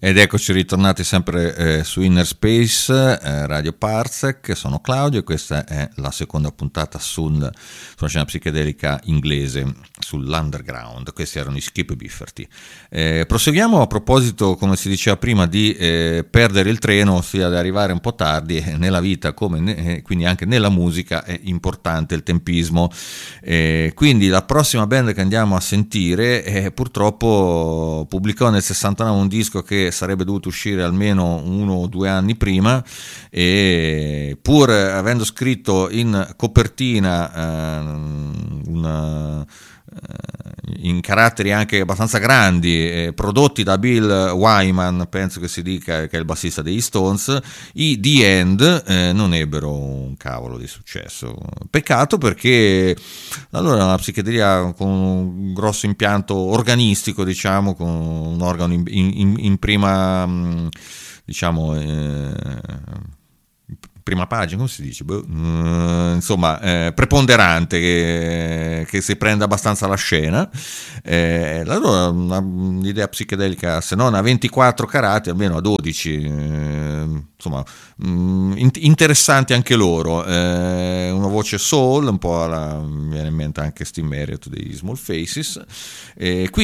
Ed eccoci ritornati sempre su Inner Space, Radio Parsec. Sono Claudio e questa è la seconda puntata sulla scena psichedelica inglese, sull'underground. Questi erano i Skip Bifferty. Proseguiamo a proposito, come si diceva prima, di perdere il treno, ossia di arrivare un po' tardi. Nella vita, come quindi anche nella musica, è importante il tempismo. Quindi la prossima band che andiamo a sentire purtroppo pubblicò nel 69 un disco che sarebbe dovuto uscire almeno 1 o 2 anni prima, e pur avendo scritto in copertina in caratteri anche abbastanza grandi, prodotti da Bill Wyman, penso che si dica, che è il bassista degli Stones, i The End non ebbero un cavolo di successo. Peccato, perché allora una psichedelia con un grosso impianto organistico, diciamo, con un organo in prima, diciamo, prima pagina, come si dice? Insomma, preponderante, che si prende abbastanza la scena. Allora un'idea psichedelica, se non a 24 carati, almeno a 12, insomma, interessanti anche loro. Una voce soul, un po' mi viene in mente anche Steve Marriott dei Small Faces. Qui